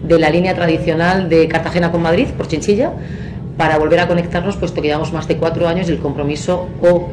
de la línea tradicional de Cartagena con Madrid, por Chinchilla, para volver a conectarnos, puesto que llevamos más de 4 años y el compromiso o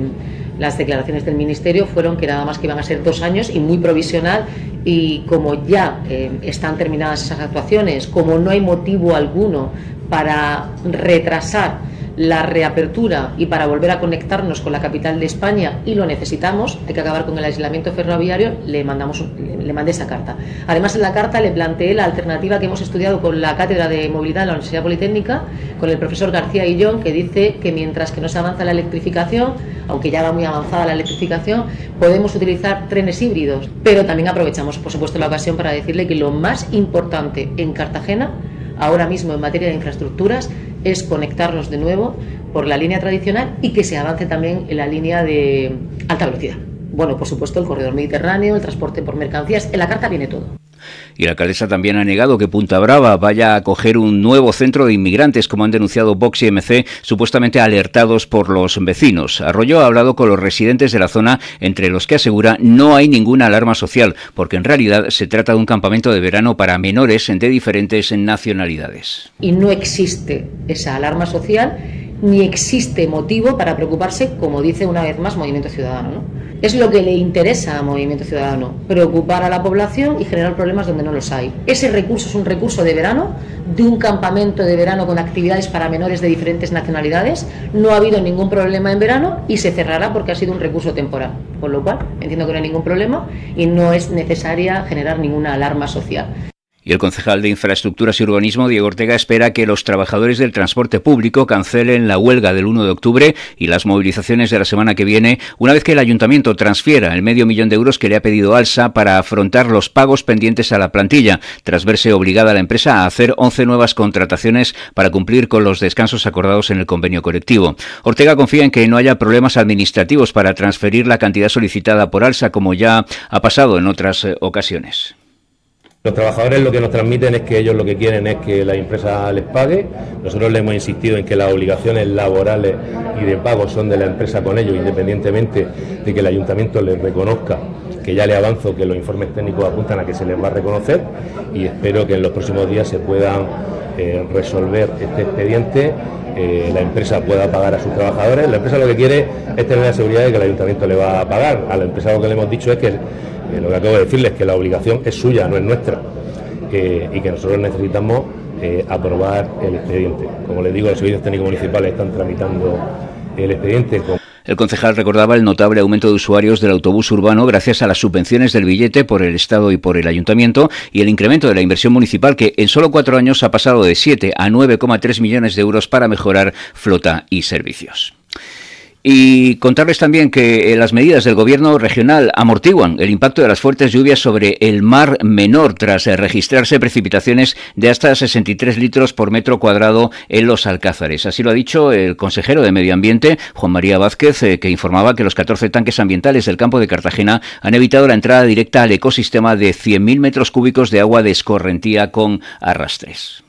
las declaraciones del Ministerio fueron que nada más que iban a ser 2 años y muy provisional, y como ya están terminadas esas actuaciones, como no hay motivo alguno para retrasar la reapertura y para volver a conectarnos con la capital de España, y lo necesitamos, hay que acabar con el aislamiento ferroviario, le mandé esa carta. Además, en la carta le planteé la alternativa que hemos estudiado con la Cátedra de Movilidad de la Universidad Politécnica, con el profesor García Illón, que dice que mientras que no se avanza la electrificación, aunque ya va muy avanzada la electrificación, podemos utilizar trenes híbridos, pero también aprovechamos, por supuesto, la ocasión para decirle que lo más importante en Cartagena, ahora mismo en materia de infraestructuras, es conectarnos de nuevo por la línea tradicional y que se avance también en la línea de alta velocidad. Bueno, por supuesto, el corredor mediterráneo, el transporte por mercancías, en la carta viene todo. Y la alcaldesa también ha negado que Punta Brava vaya a acoger un nuevo centro de inmigrantes, como han denunciado Vox y MC, supuestamente alertados por los vecinos. Arroyo ha hablado con los residentes de la zona, entre los que asegura no hay ninguna alarma social, porque en realidad se trata de un campamento de verano para menores de diferentes nacionalidades. Y no existe esa alarma social, ni existe motivo para preocuparse, como dice una vez más Movimiento Ciudadano, ¿no? Es lo que le interesa a Movimiento Ciudadano, preocupar a la población y generar problemas donde no los hay. Ese recurso es un recurso de verano, de un campamento de verano con actividades para menores de diferentes nacionalidades. No ha habido ningún problema en verano y se cerrará porque ha sido un recurso temporal. Con lo cual, entiendo que no hay ningún problema y no es necesaria generar ninguna alarma social. Y el concejal de Infraestructuras y Urbanismo, Diego Ortega, espera que los trabajadores del transporte público cancelen la huelga del 1 de octubre y las movilizaciones de la semana que viene, una vez que el Ayuntamiento transfiera el $500.000 de euros que le ha pedido Alsa para afrontar los pagos pendientes a la plantilla, tras verse obligada la empresa a hacer 11 nuevas contrataciones para cumplir con los descansos acordados en el convenio colectivo. Ortega confía en que no haya problemas administrativos para transferir la cantidad solicitada por Alsa, como ya ha pasado en otras ocasiones. Los trabajadores lo que nos transmiten es que ellos lo que quieren es que la empresa les pague. Nosotros les hemos insistido en que las obligaciones laborales y de pago son de la empresa con ellos, independientemente de que el ayuntamiento les reconozca, que ya le avanzo que los informes técnicos apuntan a que se les va a reconocer, y espero que en los próximos días se puedan resolver este expediente, la empresa pueda pagar a sus trabajadores. La empresa lo que quiere es tener la seguridad de que el ayuntamiento le va a pagar. A la empresa lo que le hemos dicho es que lo que acabo de decirles es que la obligación es suya, no es nuestra, y que nosotros necesitamos aprobar el expediente. Como les digo, los servicios técnicos municipales están tramitando el expediente. El concejal recordaba el notable aumento de usuarios del autobús urbano gracias a las subvenciones del billete por el Estado y por el Ayuntamiento, y el incremento de la inversión municipal, que en solo 4 años ha pasado de 7 a 9,3 millones de euros para mejorar flota y servicios. Y contarles también que las medidas del Gobierno regional amortiguan el impacto de las fuertes lluvias sobre el Mar Menor, tras registrarse precipitaciones de hasta 63 litros por metro cuadrado en los Alcázares. Así lo ha dicho el consejero de Medio Ambiente, Juan María Vázquez, que informaba que los 14 tanques ambientales del campo de Cartagena han evitado la entrada directa al ecosistema de 100.000 metros cúbicos de agua de escorrentía con arrastres.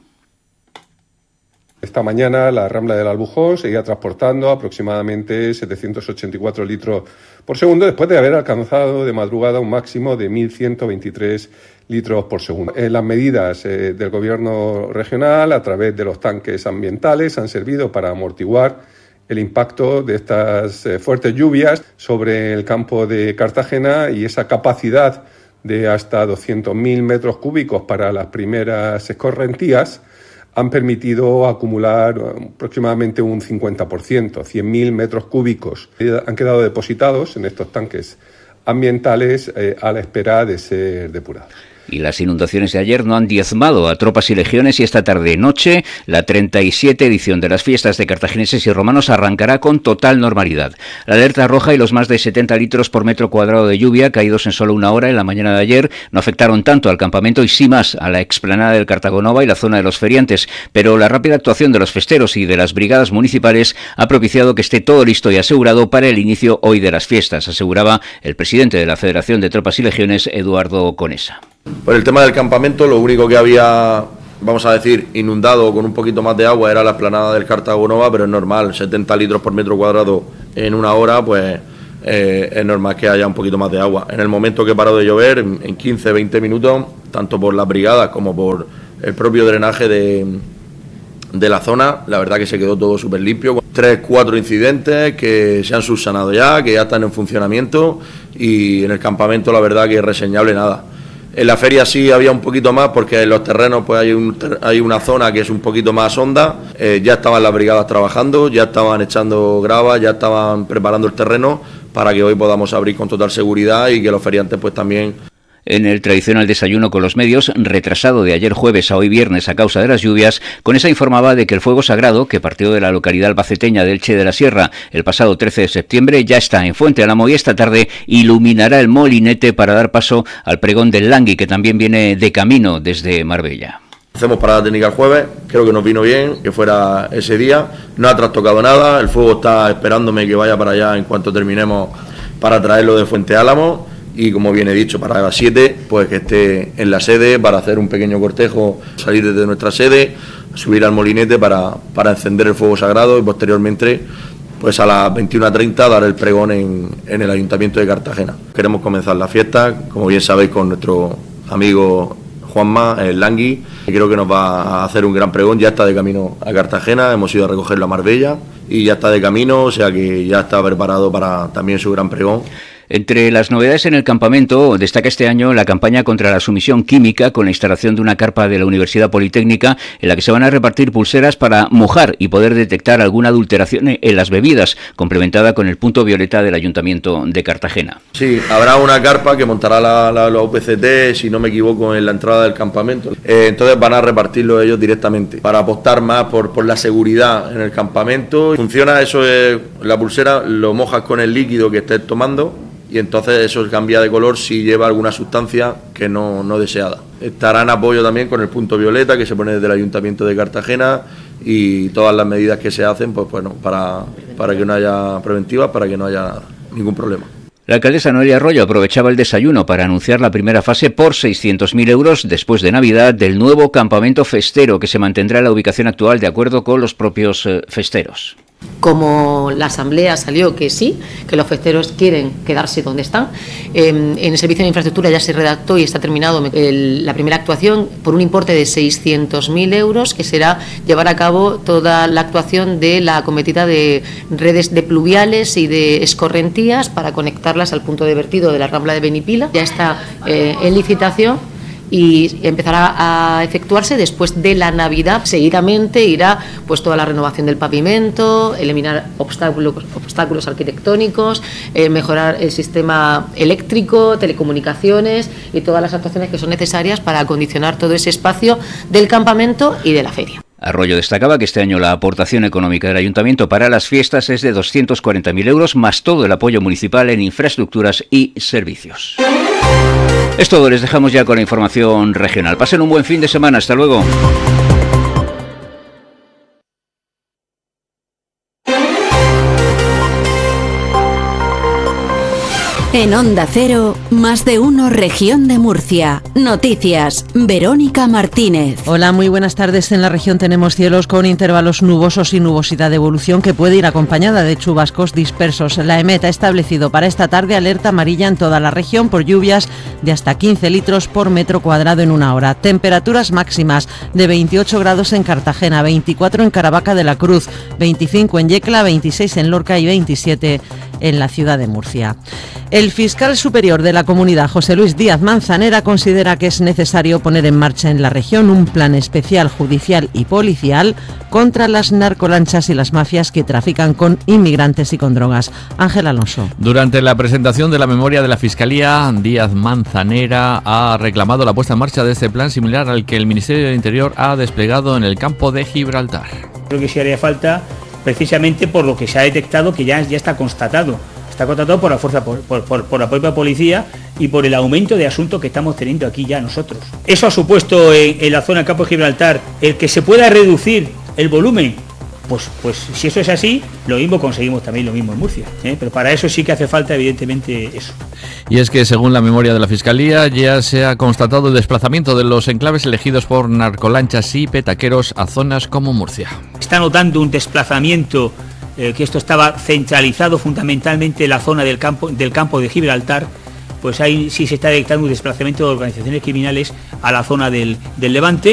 Esta mañana la Rambla del Albujón seguía transportando aproximadamente 784 litros por segundo, después de haber alcanzado de madrugada un máximo de 1.123 litros por segundo. Las medidas del Gobierno regional, a través de los tanques ambientales, han servido para amortiguar el impacto de estas fuertes lluvias sobre el campo de Cartagena, y esa capacidad de hasta 200.000 metros cúbicos para las primeras escorrentías han permitido acumular aproximadamente un 50%, 100.000 metros cúbicos. Han quedado depositados en estos tanques ambientales a la espera de ser depurados. Y las inundaciones de ayer no han diezmado a tropas y legiones, y esta tarde-noche la 37 edición de las fiestas de cartagineses y romanos arrancará con total normalidad. La alerta roja y los más de 70 litros por metro cuadrado de lluvia caídos en solo una hora en la mañana de ayer no afectaron tanto al campamento y sí más a la explanada del Cartagonova y la zona de los feriantes, pero la rápida actuación de los festeros y de las brigadas municipales ha propiciado que esté todo listo y asegurado para el inicio hoy de las fiestas, aseguraba el presidente de la Federación de Tropas y Legiones, Eduardo Conesa. Por el tema del campamento, lo único que había, vamos a decir, inundado con un poquito más de agua era la explanada del Cartagonova, pero es normal, 70 litros por metro cuadrado en una hora, pues es normal que haya un poquito más de agua. En el momento que paró de llover, en 15-20 minutos, tanto por las brigadas como por el propio drenaje de la zona, la verdad que se quedó todo súper limpio. 3-4 incidentes que se han subsanado ya, que ya están en funcionamiento, y en el campamento la verdad que es reseñable nada. En la feria sí había un poquito más, porque en los terrenos pues hay una zona que es un poquito más honda. Ya estaban las brigadas trabajando, ya estaban echando grava, ya estaban preparando el terreno para que hoy podamos abrir con total seguridad y que los feriantes pues también... En el tradicional desayuno con los medios, retrasado de ayer jueves a hoy viernes a causa de las lluvias, Conesa informaba de que el fuego sagrado, que partió de la localidad albaceteña de Elche de la Sierra el pasado 13 de septiembre, ya está en Fuente Álamo y esta tarde iluminará el molinete para dar paso al pregón del Langui, que también viene de camino desde Marbella. Hacemos parada técnica el jueves, creo que nos vino bien que fuera ese día, no ha trastocado nada, el fuego está esperándome que vaya para allá en cuanto terminemos para traerlo de Fuente Álamo. Y como bien he dicho, para las 7, pues que esté en la sede para hacer un pequeño cortejo, salir desde nuestra sede, subir al molinete para encender el fuego sagrado y posteriormente, pues a las 21:30 dar el pregón en el Ayuntamiento de Cartagena. Queremos comenzar la fiesta, como bien sabéis, con nuestro amigo Juanma, el Langui, que creo que nos va a hacer un gran pregón. Ya está de camino a Cartagena, hemos ido a recogerlo a Marbella y ya está de camino, o sea que ya está preparado para también su gran pregón. Entre las novedades en el campamento destaca este año la campaña contra la sumisión química con la instalación de una carpa de la Universidad Politécnica en la que se van a repartir pulseras para mojar y poder detectar alguna adulteración en las bebidas, complementada con el punto violeta del Ayuntamiento de Cartagena. Sí, habrá una carpa que montará la UPCT, si no me equivoco, en la entrada del campamento. Entonces van a repartirlo ellos directamente para apostar más por la seguridad en el campamento. Funciona, eso es la pulsera, lo mojas con el líquido que estés tomando y entonces eso cambia de color si lleva alguna sustancia que no deseada. Estará en apoyo también con el punto violeta que se pone desde el Ayuntamiento de Cartagena y todas las medidas que se hacen pues bueno, para que no haya preventivas, para que no haya ningún problema. La alcaldesa Noelia Arroyo aprovechaba el desayuno para anunciar la primera fase por 600.000 euros después de Navidad del nuevo campamento festero que se mantendrá en la ubicación actual de acuerdo con los propios festeros. Como la asamblea salió que sí, que los festeros quieren quedarse donde están, en el Servicio de Infraestructura ya se redactó y está terminado la primera actuación por un importe de 600.000 euros, que será llevar a cabo toda la actuación de la acometida de redes de pluviales y de escorrentías para conectarlas al punto de vertido de la Rambla de Benipila. Ya está en licitación y empezará a efectuarse después de la Navidad. Seguidamente irá pues toda la renovación del pavimento, eliminar obstáculos arquitectónicos, mejorar el sistema eléctrico, telecomunicaciones y todas las actuaciones que son necesarias para acondicionar todo ese espacio del campamento y de la feria. Arroyo destacaba que este año la aportación económica del Ayuntamiento para las fiestas es de 240.000 euros, más todo el apoyo municipal en infraestructuras y servicios. Es todo, les dejamos ya con la información regional. Pasen un buen fin de semana, hasta luego. En Onda Cero, Más de Uno Región de Murcia. Noticias, Verónica Martínez. Hola, muy buenas tardes. En la región tenemos cielos con intervalos nubosos y nubosidad de evolución que puede ir acompañada de chubascos dispersos. La EMET ha establecido para esta tarde alerta amarilla en toda la región por lluvias de hasta 15 litros por metro cuadrado en una hora. Temperaturas máximas de 28 grados en Cartagena, 24 en Caravaca de la Cruz, 25 en Yecla, 26 en Lorca y 27 en la ciudad de Murcia. El fiscal superior de la comunidad, José Luis Díaz Manzanera, considera que es necesario poner en marcha en la región un plan especial judicial y policial contra las narcolanchas y las mafias que trafican con inmigrantes y con drogas. Ángel Alonso. Durante la presentación de la memoria de la Fiscalía, Díaz Manzanera ha reclamado la puesta en marcha de este plan similar al que el Ministerio del Interior ha desplegado en el campo de Gibraltar. Creo que sí haría falta, precisamente por lo que se ha detectado, que ya está constatado. Está constatado por la fuerza, por la propia policía y por el aumento de asuntos que estamos teniendo aquí ya nosotros. Eso ha supuesto en la zona del campo de Gibraltar el que se pueda reducir el volumen. Pues si eso es así, lo mismo conseguimos también lo mismo en Murcia, pero para eso sí que hace falta evidentemente eso. Y es que según la memoria de la Fiscalía ya se ha constatado el desplazamiento de los enclaves elegidos por narcolanchas y petaqueros a zonas como Murcia. Está notando un desplazamiento que esto estaba centralizado fundamentalmente en la zona del campo de Gibraltar, pues ahí sí se está detectando un desplazamiento de organizaciones criminales a la zona del Levante.